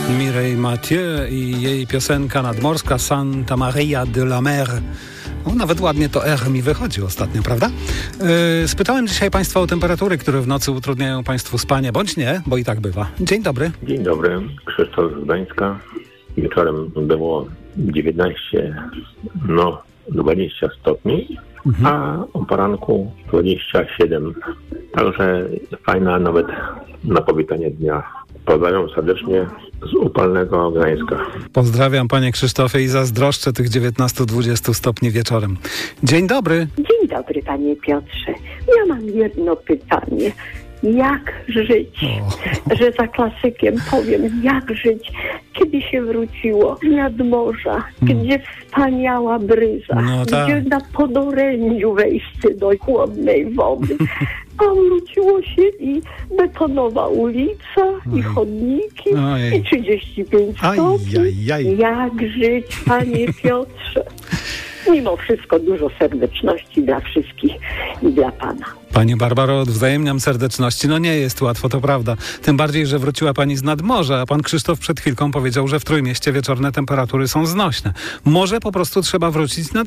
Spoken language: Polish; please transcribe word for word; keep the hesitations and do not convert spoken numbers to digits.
Mireille Mathieu i jej piosenka nadmorska Santa Maria de la Mer. O, nawet ładnie to R mi wychodzi ostatnio, prawda? Yy, spytałem dzisiaj Państwa o temperatury, które w nocy utrudniają Państwu spanie, bądź nie, bo i tak bywa. Dzień dobry. Dzień dobry, Krzysztof z Gdańska. Wieczorem było dziewiętnaście, no dwadzieścia stopni, mhm. a o poranku dwadzieścia siedem. Także fajna nawet na powitanie dnia. Pozdrawiam serdecznie z upalnego Gdańska. Pozdrawiam Panie Krzysztofie i zazdroszczę tych dziewiętnaście dwadzieścia stopni wieczorem. Dzień dobry. Dzień dobry Panie Piotrze. Ja mam jedno pytanie. Jak żyć? O. Że za klasykiem powiem, jak żyć, kiedy się wróciło nad morza, hmm. gdzie wspaniała bryza, no tak. gdzie na podorędziu wejście do chłodnej wody. A wróciło się i betonowa ulica, i chodniki, Ojej. i trzydzieści pięć stopni. Ajajaj. Jak żyć, Panie Piotrze? Mimo wszystko dużo serdeczności dla wszystkich i dla Pana. Pani Barbaro, odwzajemniam serdeczności. No nie jest łatwo, to prawda. Tym bardziej, że wróciła Pani z nadmorza, a Pan Krzysztof przed chwilką powiedział, że w Trójmieście wieczorne temperatury są znośne. Może po prostu trzeba wrócić nad